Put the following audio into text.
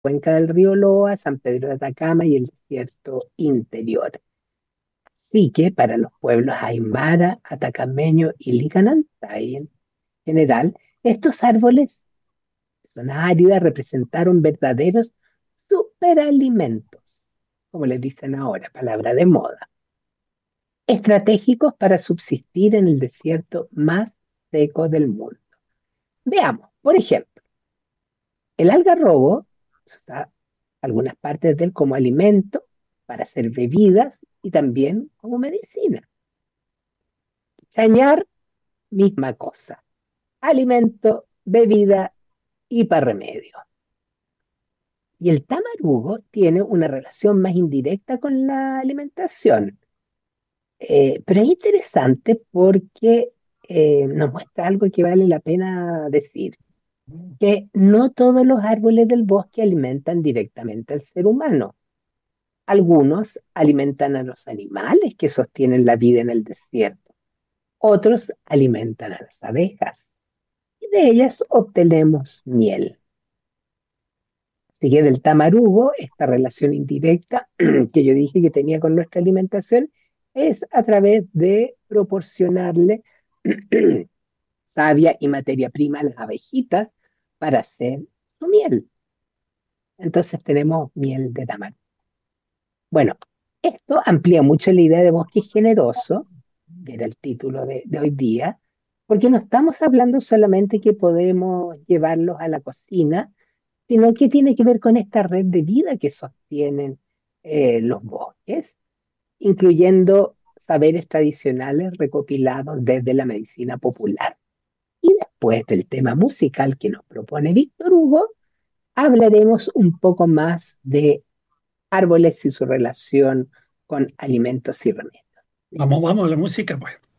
cuenca del río Loa, San Pedro de Atacama y el desierto interior. Así que para los pueblos aymara, atacameño y licanantay en general, estos árboles, zonas áridas, representaron verdaderos superalimentos, como les dicen ahora, palabra de moda, estratégicos para subsistir en el desierto más seco del mundo. Veamos, por ejemplo, el algarrobo se usa algunas partes de él como alimento para hacer bebidas y también como medicina. Chañar, misma cosa, alimento, bebida y para remedio. Y el tamarugo tiene una relación más indirecta con la alimentación. Pero es interesante porque nos muestra algo que vale la pena decir, que no todos los árboles del bosque alimentan directamente al ser humano. Algunos alimentan a los animales que sostienen la vida en el desierto. Otros alimentan a las abejas y de ellas obtenemos miel. Así que del tamarugo, esta relación indirecta que yo dije que tenía con nuestra alimentación es a través de proporcionarle savia y materia prima a las abejitas para hacer su miel. Entonces tenemos miel de tamarugo. Bueno, esto amplía mucho la idea de bosque generoso, que era el título de hoy día, porque no estamos hablando solamente que podemos llevarlos a la cocina, sino que tiene que ver con esta red de vida que sostienen los bosques, incluyendo saberes tradicionales recopilados desde la medicina popular. Y después del tema musical que nos propone Víctor Hugo, hablaremos un poco más de árboles y su relación con alimentos y remedios. Vamos, vamos, la música, pues.